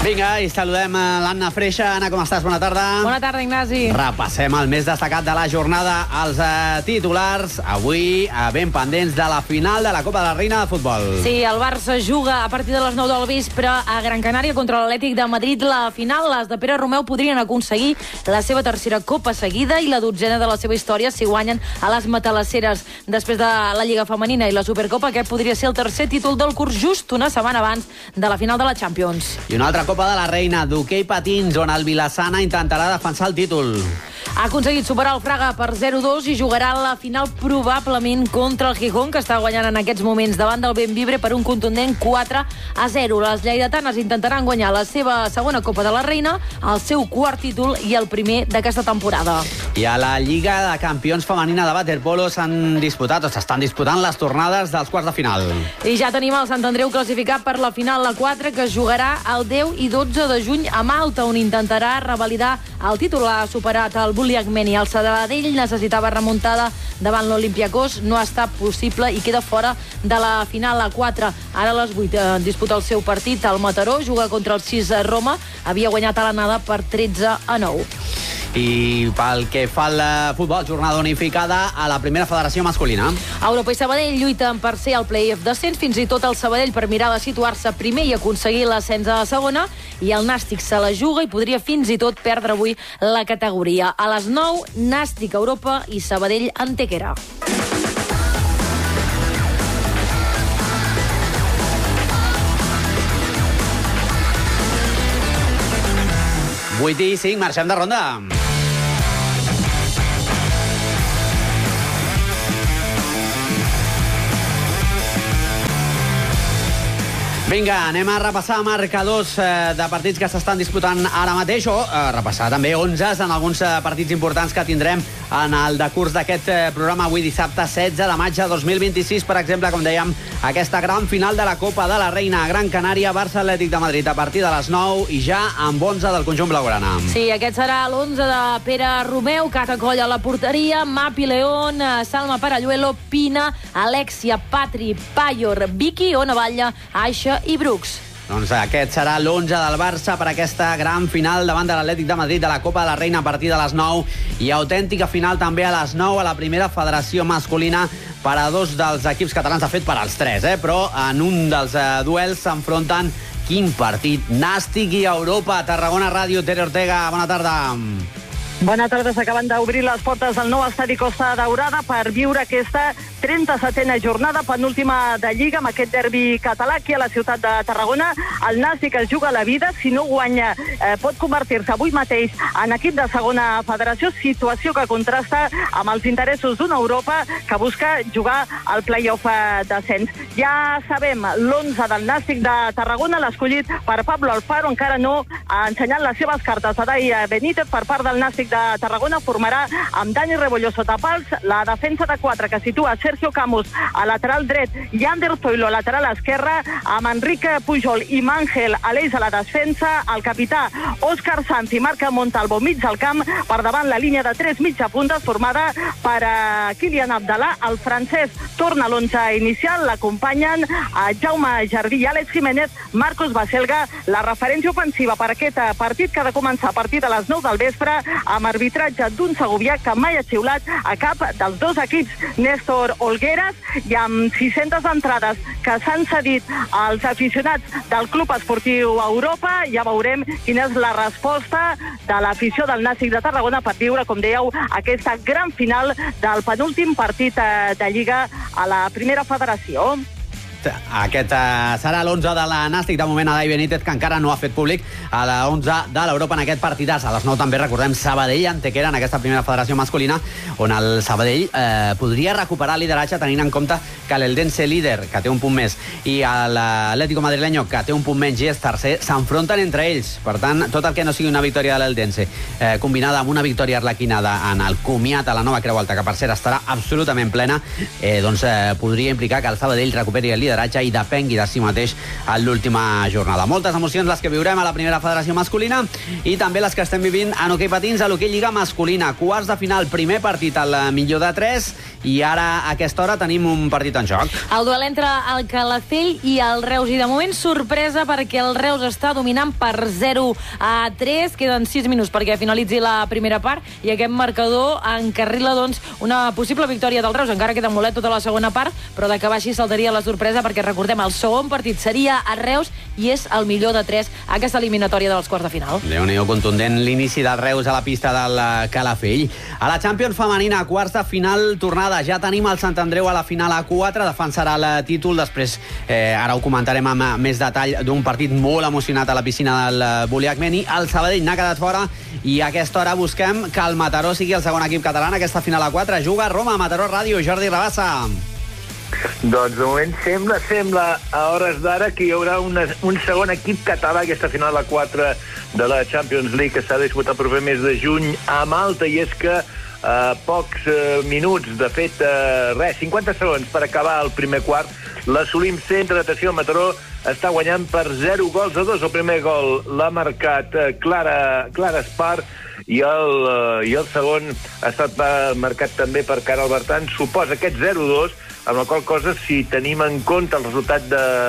Vinga, i saludem l'Anna Freixa. Anna, com estàs? Bona tarda. Bona tarda, Ignasi. Repassem el més destacat de la jornada. Els titulars, avui ben pendents de la final de la Copa de la Reina de Futbol. Sí, el Barça juga a partir de les 9 del vespre a Gran Canària contra l'Atlètic de Madrid. La final, les de Pere Romeu podrien aconseguir la seva tercera Copa seguida i la 12a de la seva història si guanyen a les Matalasseres. Després de la Lliga Femenina i la Supercopa, aquest podria ser el tercer títol del curs just una setmana abans de la final de la Champions. I una altra Copa de la Reina d'hoquei patins, on el Vilassana intentarà defensar el títol. Ha aconseguit superar el Fraga per 0-2 i jugarà la final probablement contra el Gijón, que està guanyant en aquests moments davant del Bembibre per un contundent 4-0. Les lleidatanes intentaran guanyar la seva segona Copa de la Reina, el seu quart títol i el primer d'aquesta temporada. I a la Lliga de Campions Femenina de Waterpolo s'estan disputant les tornades dels quarts de final. I ja tenim el Sant Andreu classificat per la final, la 4, que es jugarà el 10 i 12 de juny a Malta, on intentarà revalidar el títol. Ha superat el Buliagmeni. El Sabadell necessitava remuntada davant l'Olympiacos. No ha estat possible i queda fora de la final, la 4. Ara a les 8 disputa el seu partit. El Mataró juga contra el 6 a Roma. Havia guanyat a l'anada per 13-9. I pel que fa al futbol, jornada unificada a la primera federació masculina. Europa i Sabadell lluiten per ser el play-off descens, fins i tot el Sabadell per mirar de situar-se primer i aconseguir l'ascens a la segona, i el Nàstic se la juga i podria fins i tot perdre avui la categoria. A les 9, Nàstic Europa i Sabadell Antequera. Vuit i 5, marxem de ronda. Vinga, anem a repassar marcadors de partits que s'estan disputant ara mateix, o repassar també 11 en alguns partits importants que tindrem en el decurs d'aquest programa avui dissabte 16 de maig de 2026. Per exemple, com dèiem, aquesta gran final de la Copa de la Reina a Gran Canària, Barça Atlètic de Madrid a partir de les 9 i ja amb 11 del conjunt blaugrana. Sí, aquest serà l'11 de Pere Romeu, Cata Coll a la porteria, Mapi León, Salma Paralluelo, Pina, Alexia, Patri, Payor, Vicky, Ona Batlle, Aixa i Brooks. Doncs aquest serà l'11 del Barça per aquesta gran final davant de l'Atlètic de Madrid de la Copa de la Reina a partir de les 9 i autèntica final també a les 9 a la primera federació masculina per a dos dels equips catalans, de fet per als tres, però en un dels duels s'enfronten. Quin partit! Nàstic i Europa. Tarragona Ràdio, Tere Ortega, bona tarda. Bona tarda, s'acaben d'obrir les portes del nou estadi Costa Daurada per viure aquesta 37a jornada, penúltima de Lliga, amb aquest derbi català aquí a la ciutat de Tarragona. El Nàstic es juga la vida, si no guanya pot convertir-se avui mateix en equip de segona federació, situació que contrasta amb els interessos d'una Europa que busca jugar al play-off d'ascens. Ja sabem, l'11 del Nàstic de Tarragona, l'escollit per Pablo Alfaro, encara no ha ensenyat les seves cartes. Adai Benítez, per part del Nàstic de Tarragona, formarà amb Dani Rebollo sota pals, la defensa de 4 que situa Sergio Camus a lateral dret i Ander Zoilo a lateral esquerra, amb Enrique Pujol i Mangel Aleix a la defensa, el capità Òscar Sanz i Marc Montalvo mig del camp, per davant la línia de 3 mitja puntes formada per Kylian Abdallah. El francès torna a l'11 inicial, l'acompanyen Jaume Jardí i Àlex Jiménez, Marcos Baselga. La referència ofensiva per aquest partit, que ha de començar a partir de les 9 del vespre, amb arbitratge d'un segovià que mai ha xiulat a cap dels dos equips, Néstor Olgueras, i amb 600 entrades que s'han cedit als aficionats del Club Esportiu Europa. Ja veurem quina és la resposta de l'afició del Nàstic de Tarragona per viure, com dèieu, aquesta gran final del penúltim partit de Lliga a la primera federació. Aquest serà l'11 de la Nàstic. De moment, Adai Benítez, que encara no ha fet públic a l'11 de l'Europa en aquest partidàs. A les 9 també recordem Sabadell Antequera en aquesta primera federació masculina, on el Sabadell podria recuperar el lideratge, tenint en compte que l'Eldense líder, que té un punt més, i l'Atlético Madrileño, que té un punt menys i és tercer, s'enfronten entre ells. Per tant, tot el que no sigui una victòria de l'Eldense combinada amb una victòria arlequinada en el comiat a la nova Creu Alta, que per cert estarà absolutament plena, doncs podria implicar que el Sabadell recuperi el lideratge lideratge i depengui de si mateix en l'última jornada. Moltes emocions les que viurem a la primera federació masculina i també les que estem vivint en hoquei patins a l'hoquei lliga masculina. Quarts de final, primer partit al millor de 3 i ara a aquesta hora tenim un partit en joc. El duel entre el Calafell i el Reus, i de moment sorpresa perquè el Reus està dominant per 0-3. Queden 6 minuts perquè finalitzi la primera part i aquest marcador encarrila doncs una possible victòria del Reus. Encara queda molet tota la segona part, però d'acabar així saltaria la sorpresa perquè recordem, el segon partit seria a Reus i és el millor de 3 aquesta eliminatòria dels quarts de final. Déu-n'hi-do, contundent l'inici del Reus a la pista del Calafell. A la Champions femenina, quarts de final tornada. Ja tenim el Sant Andreu a la final a 4, defensarà el títol. Després, ara ho comentarem amb més detall, d'un partit molt emocionat a la piscina del Buliacmeni. El Sabadell n'ha quedat fora i a aquesta hora busquem que el Mataró sigui el segon equip català en aquesta final a 4. Juga a Roma, Mataró Ràdio, Jordi Rabassa. Doncs de moment sembla a hores d'ara que hi haurà un segon equip català aquesta final a 4 de la Champions League que s'ha disputat el proper mes de juny a Malta, i és que pocs minuts, de fet 50 segons per acabar el primer quart, l'Assolim Centre de Natació Mataró està guanyant per 0-2. El primer gol l'ha marcat Clara Espar i el segon ha estat marcat també per Caral Bertran. Suposa aquest 0-2, amb la qual cosa, si tenim en compte el resultat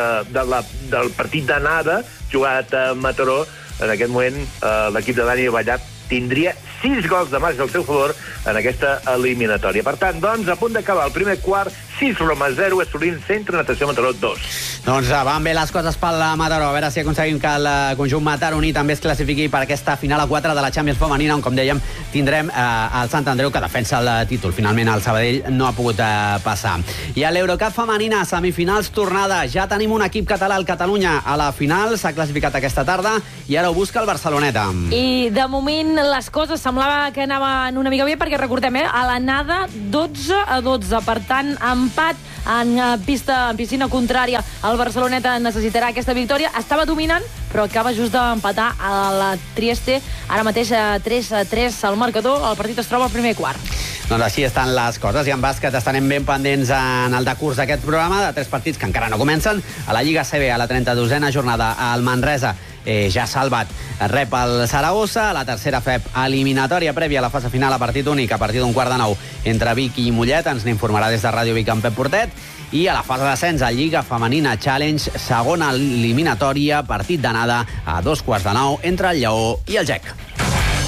del partit d'anada jugat a Mataró, en aquest moment l'equip de Dani Vallat tindria 6 gols de marge al seu favor en aquesta eliminatòria. Per tant, doncs, a punt d'acabar el primer quart, 6-0, Assolim Centre Natació Mataró 2. Doncs van bé les coses pel Mataró. A veure si aconseguim que el conjunt mataroní també es classifiqui per aquesta final a 4 de la Champions femenina, on, com dèiem, tindrem el Sant Andreu, que defensa el títol. Finalment, el Sabadell no ha pogut passar. I a l'Eurocup femenina, semifinals tornada. Ja tenim un equip català, el Catalunya, a la final. S'ha classificat aquesta tarda i ara ho busca el Barceloneta. I de moment les coses semblava que anaven una mica bé, perquè recordem, a l'anada 12-12. Per tant, empat en piscina contrària. El Barceloneta necessitarà aquesta victòria. Estava dominant, però acaba just d'empatar a la Trieste. Ara mateix 3-3 al marcador. El partit es troba al primer quart. Doncs així estan les coses, i en bàsquet estarem ben pendents en el decurs d'aquest programa, de 3 partits que encara no comencen. A la Lliga CB, a la 32a jornada, el Manresa ja salvat rep el Saragossa. A la tercera FEP eliminatòria prèvia a la fase final a partit únic, a partir d'un 8:45 entre Vic i Mollet. Ens n'informarà des de Ràdio Vic en Pep Portet. I a la fase d'ascens a Lliga Femenina Challenge, segona eliminatòria, partit d'anada a 8:45 entre el Lleó i el GEC.